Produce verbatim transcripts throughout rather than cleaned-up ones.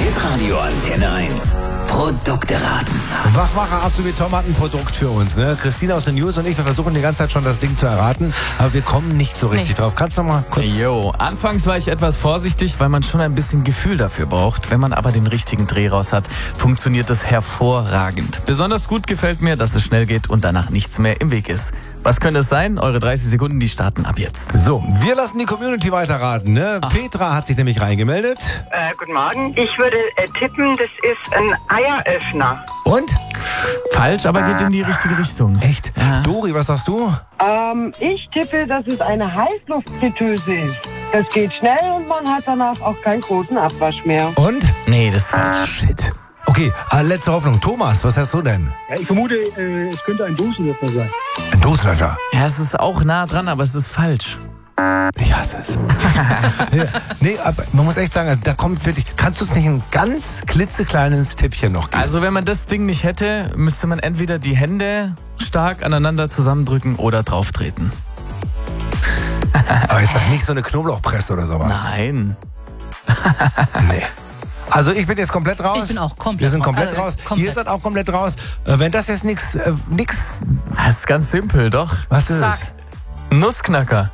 Hitradio Antenne eins. Produkte raten. Wachmacher Azubi Tom hat ein Produkt für uns. Ne? Christina aus den News und ich, wir versuchen die ganze Zeit schon das Ding zu erraten, aber wir kommen nicht so richtig nee. drauf. Kannst du noch mal kurz... Jo, anfangs war ich etwas vorsichtig, weil man schon ein bisschen Gefühl dafür braucht. Wenn man aber den richtigen Dreh raus hat, funktioniert es hervorragend. Besonders gut gefällt mir, dass es schnell geht und danach nichts mehr im Weg ist. Was könnte es sein? Eure dreißig Sekunden, die starten ab jetzt. So, wir lassen die Community weiterraten. Ne? Petra hat sich nämlich reingemeldet. Äh, guten Morgen. Ich würde äh, tippen, das ist ein Eieröffner. Und? Falsch, aber geht in die richtige Richtung. Echt? Ja. Dori, was sagst du? Ähm, ich tippe, dass es eine Heißluftfritteuse ist. Das geht schnell und man hat danach auch keinen großen Abwasch mehr. Und? Nee, das ist falsch. Shit. Okay, äh, letzte Hoffnung. Thomas, was hast du denn? Ja, ich vermute, äh, es könnte ein Dosenöffner sein. Ein Dosenöffner? Ja, es ist auch nah dran, aber es ist falsch. Ich hasse es. ja, nee, aber man muss echt sagen, da kommt wirklich... Kannst du uns nicht ein ganz klitzekleines Tippchen noch geben? Also wenn man das Ding nicht hätte, müsste man entweder die Hände stark aneinander zusammendrücken oder drauftreten. Aber ist doch nicht so eine Knoblauchpresse oder sowas? Nein. Nee. Also ich bin jetzt komplett raus. Ich bin auch komplett raus. Wir sind komplett also, raus. Komplett. Ihr seid auch komplett raus. Äh, wenn das jetzt nichts... Äh, nix... Das ist ganz simpel, doch. Was ist Sag. es? Nussknacker.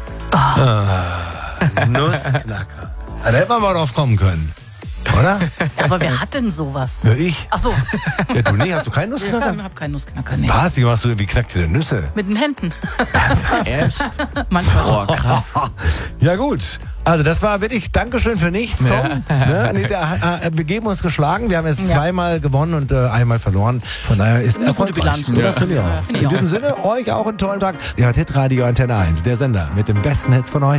Ah, Nussknacker. Da hätte man mal drauf kommen können. Oder? Ja, aber wer hat denn sowas? Ja, ich. Ach so. Ja, du, nee, hast du keinen Ich Nussknacker? habe keinen Nussknacker, nee. Was? Wie machst du, wie knackt ihr denn Nüsse? Mit den Händen. Echt? Manchmal. Boah, krass. Ja gut, also das war wirklich Dankeschön für nichts, Tom. Ja. Ne? Nee, da, äh, wir geben uns geschlagen, wir haben jetzt Ja. zweimal gewonnen und äh, einmal verloren. Von daher ist Eine gute erfolgreich. Bilanz. Ja, finde ich auch. Ja, finde ich In auch. diesem Sinne, euch auch einen tollen Tag. Ihr hört Hitradio Antenne eins, der Sender mit den besten Hits von euch.